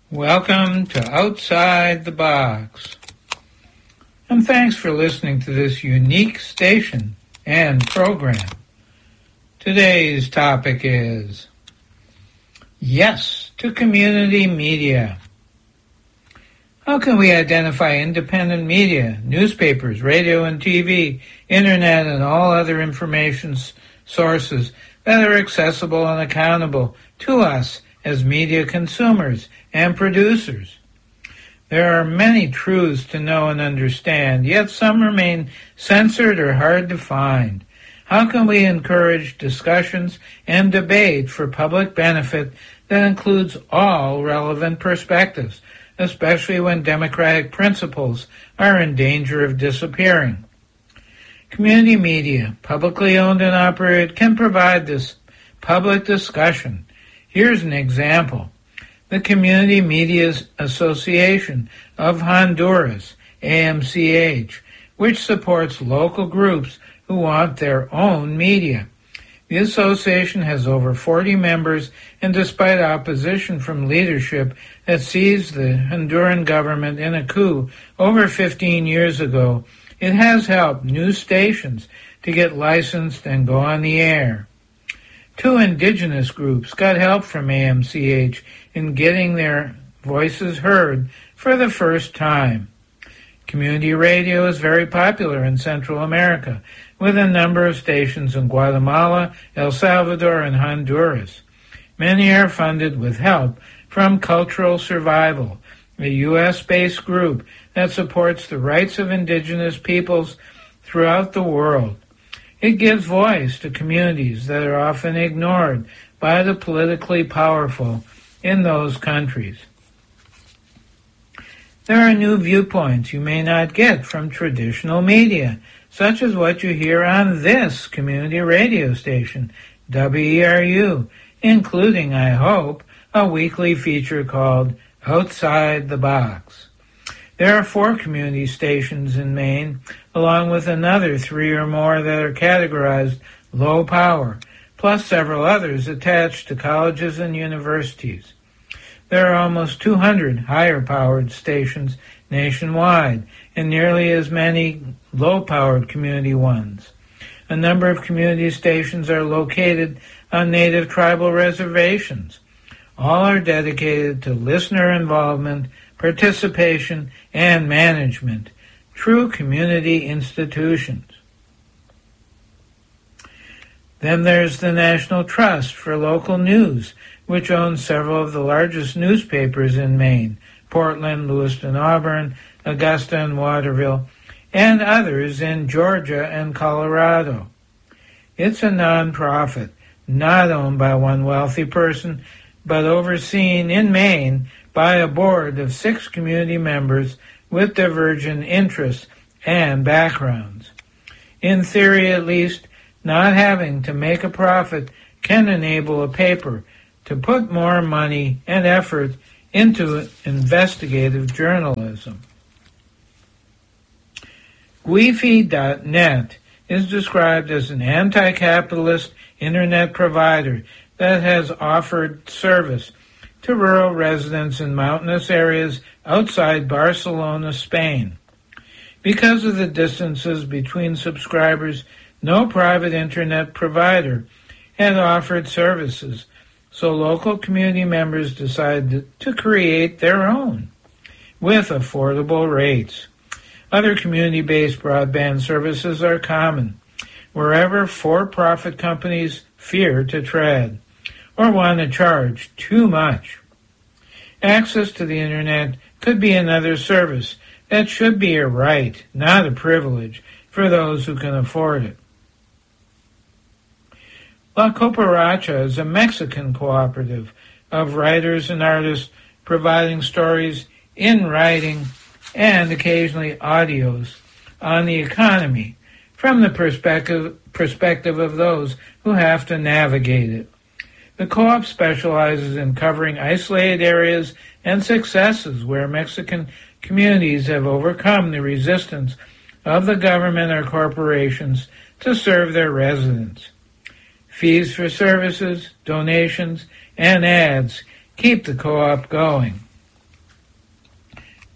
Welcome to Outside the Box, and thanks for listening to this unique station and program. Today's topic is Yes to Community Media. How can we identify independent media, newspapers, radio and TV, internet, and all other information sources that are accessible and accountable to us as media consumers and producers? There are many truths to know and understand, yet some remain censored or hard to find. How can we encourage discussions and debate for public benefit that includes all relevant perspectives, especially when democratic principles are in danger of disappearing? Community media, publicly owned and operated, can provide this public discussion. Here's an example. The Community Media Association of Honduras, AMCH, which supports local groups who want their own media. The association has over 40 members, and despite opposition from leadership that seized the Honduran government in a coup over 15 years ago, it has helped new stations to get licensed and go on the air. 2 indigenous groups got help from AMCH in getting their voices heard for the first time. Community radio is very popular in Central America, with a number of stations in Guatemala, El Salvador, and Honduras. Many are funded with help from Cultural Survival, a U.S.-based group that supports the rights of indigenous peoples throughout the world. It gives voice to communities that are often ignored by the politically powerful in those countries. There are new viewpoints you may not get from traditional media, such as what you hear on this community radio station, WERU, including, I hope, a weekly feature called Outside the Box. There are 4 community stations in Maine, along with another 3 or more that are categorized low power, plus several others attached to colleges and universities. There are almost 200 higher-powered stations nationwide, and nearly as many low-powered community ones. A number of community stations are located on native tribal reservations. All are dedicated to listener involvement, participation, and management, true community institutions. Then there's the National Trust for Local News, which owns several of the largest newspapers in Maine, Portland, Lewiston, Auburn, Augusta, and Waterville, and others in Georgia and Colorado. It's a nonprofit, not owned by one wealthy person, but overseen in Maine by a board of 6 community members with divergent interests and backgrounds. In theory, at least, not having to make a profit can enable a paper to put more money and effort into investigative journalism. Guifi.net is described as an anti-capitalist internet provider that has offered service to rural residents in mountainous areas outside Barcelona, Spain. Because of the distances between subscribers, no private internet provider had offered services, so local community members decided to create their own with affordable rates. Other community-based broadband services are common, wherever for-profit companies fear to tread or want to charge too much. Access to the internet could be another service that should be a right, not a privilege, for those who can afford it. La Cooperacha is a Mexican cooperative of writers and artists providing stories in writing and occasionally audios on the economy from the perspective of those who have to navigate it. The co-op specializes in covering isolated areas and successes where Mexican communities have overcome the resistance of the government or corporations to serve their residents. Fees for services, donations, and ads keep the co-op going.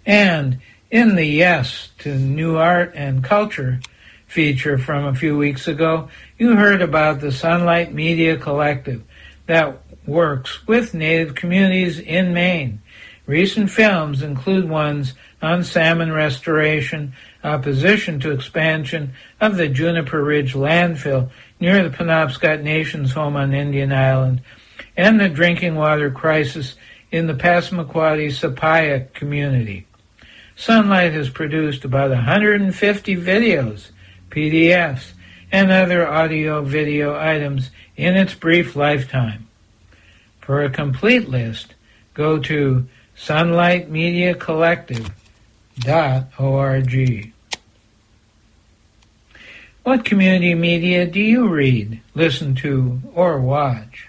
And in the Yes to New Art and Culture feature from a few weeks ago, you heard about the Sunlight Media Collective that works with Native communities in Maine. Recent films include ones on salmon restoration, opposition to expansion of the Juniper Ridge landfill near the Penobscot Nation's home on Indian Island, and the drinking water crisis in the Passamaquoddy Sapaya community. Sunlight has produced about 150 videos, PDFs, and other audio-video items in its brief lifetime. For a complete list, go to sunlightmediacollective.org. What community media do you read, listen to, or watch?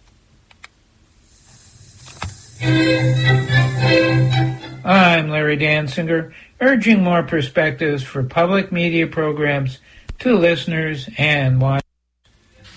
I'm Larry Dansinger, urging more perspectives for public media programs to listeners and watchers.